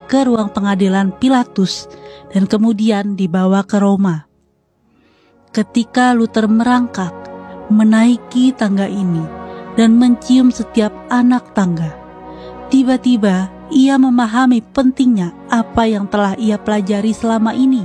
ke ruang pengadilan Pilatus dan kemudian dibawa ke Roma. Ketika Luther merangkak, menaiki tangga ini, dan mencium setiap anak tangga, tiba-tiba ia memahami pentingnya apa yang telah ia pelajari selama ini.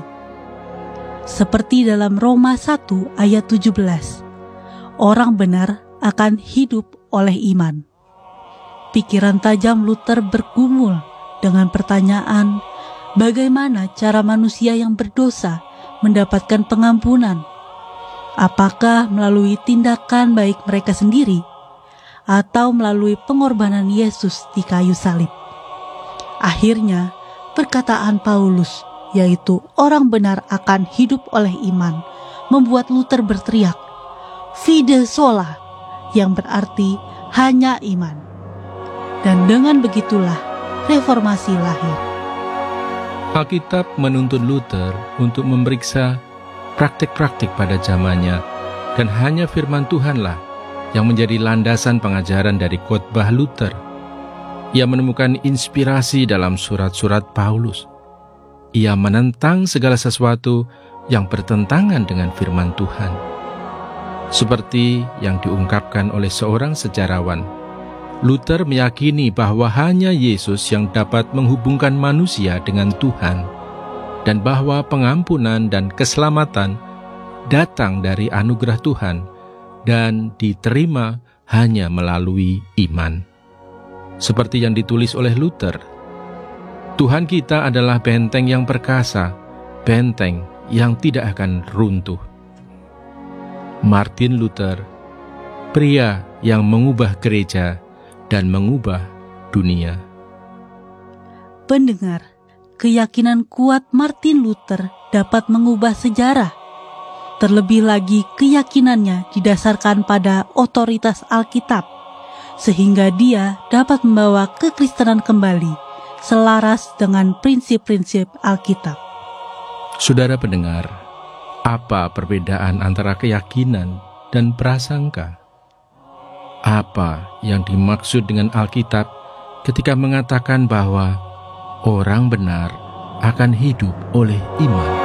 Seperti dalam Roma 1 ayat 17, orang benar akan hidup oleh iman. Pikiran tajam Luther bergumul dengan pertanyaan, bagaimana cara manusia yang berdosa mendapatkan pengampunan? Apakah melalui tindakan baik mereka sendiri, atau melalui pengorbanan Yesus di kayu salib? Akhirnya, perkataan Paulus, yaitu orang benar akan hidup oleh iman, membuat Luther berteriak, Fide sola, yang berarti hanya iman. Dan dengan begitulah reformasi lahir. Alkitab menuntun Luther untuk memeriksa praktik-praktik pada zamannya, dan hanya firman Tuhanlah yang menjadi landasan pengajaran dari khotbah Luther. Ia menemukan inspirasi dalam surat-surat Paulus. Ia menentang segala sesuatu yang bertentangan dengan firman Tuhan. Seperti yang diungkapkan oleh seorang sejarawan, Luther meyakini bahwa hanya Yesus yang dapat menghubungkan manusia dengan Tuhan, dan bahwa pengampunan dan keselamatan datang dari anugerah Tuhan dan diterima hanya melalui iman. Seperti yang ditulis oleh Luther, Tuhan kita adalah benteng yang perkasa, benteng yang tidak akan runtuh. Martin Luther, pria yang mengubah gereja dan mengubah dunia. Pendengar, keyakinan kuat Martin Luther dapat mengubah sejarah. Terlebih lagi keyakinannya didasarkan pada otoritas Alkitab, sehingga dia dapat membawa kekristenan kembali selaras dengan prinsip-prinsip Alkitab. Saudara pendengar, apa perbedaan antara keyakinan dan prasangka? Apa yang dimaksud dengan Alkitab ketika mengatakan bahwa orang benar akan hidup oleh iman?